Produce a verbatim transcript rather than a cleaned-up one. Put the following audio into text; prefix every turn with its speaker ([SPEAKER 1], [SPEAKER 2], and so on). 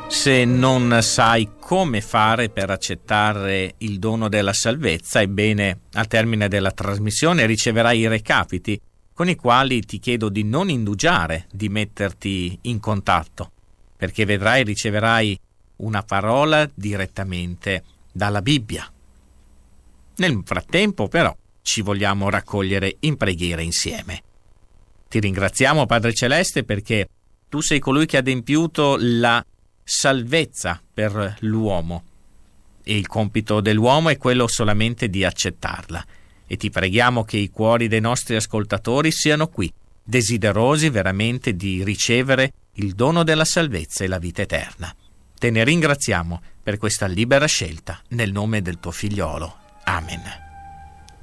[SPEAKER 1] Se non sai come fare per accettare il dono della salvezza, ebbene, al termine della trasmissione riceverai i recapiti con i quali ti chiedo di non indugiare di metterti in contatto, perché vedrai riceverai una parola direttamente dalla Bibbia. Nel frattempo, però, ci vogliamo raccogliere in preghiera insieme. Ti ringraziamo, Padre Celeste, perché tu sei colui che ha adempiuto la salvezza per l'uomo e il compito dell'uomo è quello solamente di accettarla, e ti preghiamo che i cuori dei nostri ascoltatori siano qui, desiderosi veramente di ricevere il dono della salvezza e la vita eterna. Te ne ringraziamo per questa libera scelta nel nome del tuo figliolo. Amen.